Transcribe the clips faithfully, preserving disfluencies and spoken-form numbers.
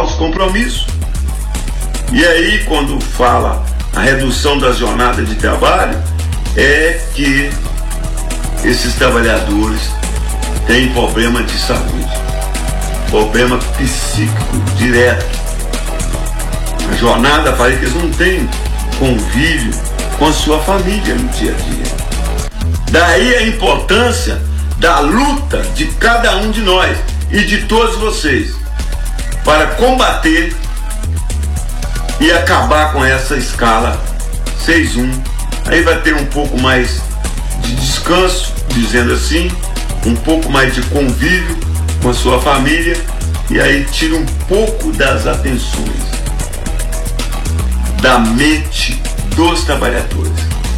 falso compromisso. E aí, quando fala a redução da jornada de trabalho, é que esses trabalhadores têm problema de saúde, problema psíquico direto. A jornada faz que eles não têm convívio com a sua família no dia a dia. Daí a importância da luta de cada um de nós e de todos vocês para combater e acabar com essa escala seis um. Aí vai ter um pouco mais de descanso, dizendo assim, um pouco mais de convívio com a sua família, e aí tira um pouco das atenções da mente dos trabalhadores.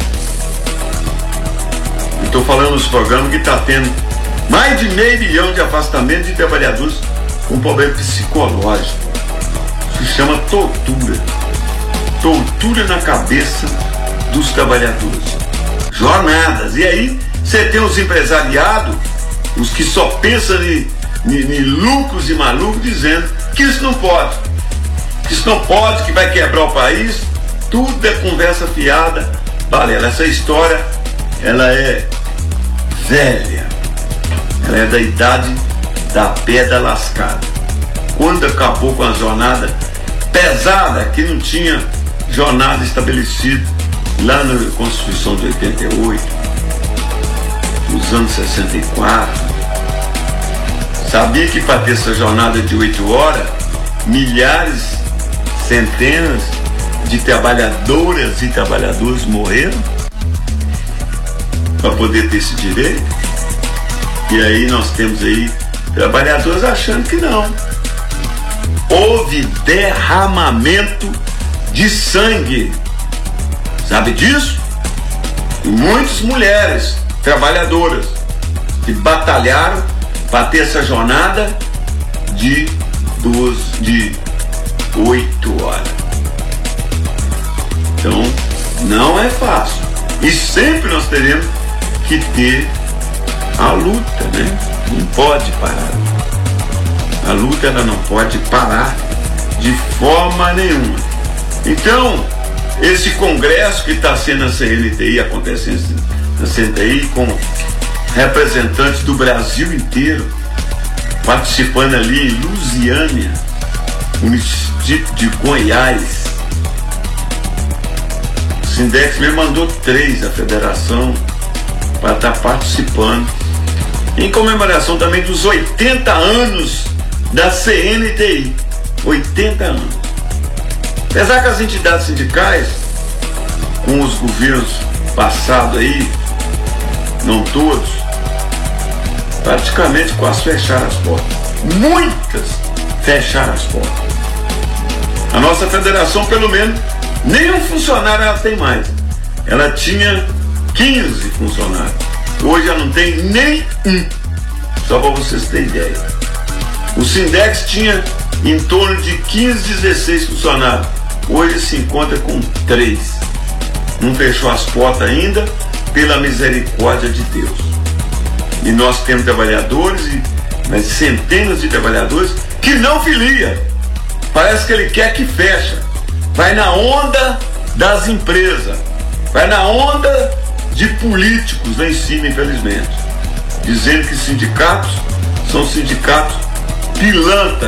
Estou falando nos programas que está tendo mais de meio milhão de afastamentos de trabalhadores com problema psicológico. Isso se chama tortura. Tortura na cabeça dos trabalhadores. Jornadas. E aí você tem os empresariados, os que só pensam em, em, em lucros e malucos, dizendo que isso não pode. Que isso não pode, que vai quebrar o país. Tudo é conversa fiada. Balela. Essa história, ela é velha. Ela é da idade da pedra lascada. Quando acabou com a jornada pesada, que não tinha jornada estabelecida lá na Constituição de oitenta e oito, nos anos sessenta e quatro, sabia que para ter essa jornada de oito horas, milhares, centenas de trabalhadoras e trabalhadores morreram para poder ter esse direito? E aí nós temos aí trabalhadores achando que não. Houve derramamento de sangue. Sabe disso? E muitas mulheres trabalhadoras que batalharam para ter essa jornada de doze, de oito horas. Então, não é fácil. E sempre nós teremos que ter a luta, né? Não pode parar. A luta, ela não pode parar de forma nenhuma. Então, esse congresso que está sendo a C N T I, acontecendo na C N T I, com representantes do Brasil inteiro, participando ali em Lusiânia, município de Goiás. O Sindex me mandou três, a federação, para estar participando, em comemoração também dos oitenta anos da C N T I. oitenta anos. Apesar que as entidades sindicais, com os governos passados aí, não todos, praticamente quase fecharam as portas. Muitas fecharam as portas. A nossa federação, pelo menos, nenhum funcionário ela tem mais. Ela tinha quinze funcionários. Hoje ela não tem nem um. Só para vocês terem ideia. O Sindex tinha em torno de quinze, dezesseis funcionários. Hoje se encontra com três. Não fechou as portas ainda, pela misericórdia de Deus. E nós temos trabalhadores, e, mas centenas de trabalhadores, que não filia. Parece que ele quer que fecha. Vai na onda das empresas. Vai na onda de políticos lá em cima, infelizmente. Dizendo que sindicatos são sindicatos pilantra.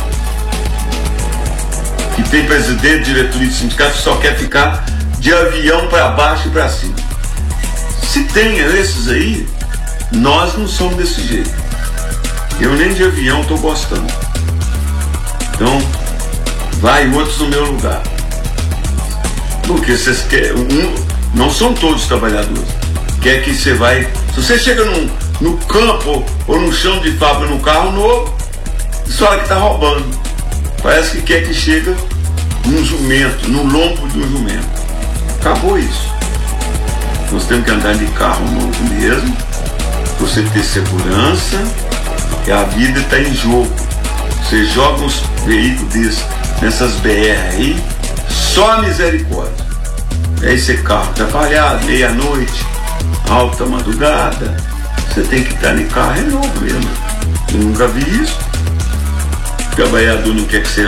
Que tem presidente, diretoria de sindicato que só quer ficar de avião para baixo e para cima. Se tem esses aí, nós não somos desse jeito. Eu nem de avião estou gostando. Então, vai outros no meu lugar. Porque vocês querem. Um, não são todos trabalhadores. Quer que você vai. Se você chega num, no campo ou no chão de fábrica num carro novo, isso fala que está roubando. Parece que quer que chega num jumento, no lombo de um jumento. Acabou isso. Nós temos que andar de carro novo mesmo, você ter segurança, que a vida está em jogo. Você joga uns veículos desses, nessas B R aí, só a misericórdia. Aí você carro atrapalhado, meia-noite, alta madrugada, você tem que estar em carro, é novo mesmo. Eu nunca vi isso. O trabalhador não quer que você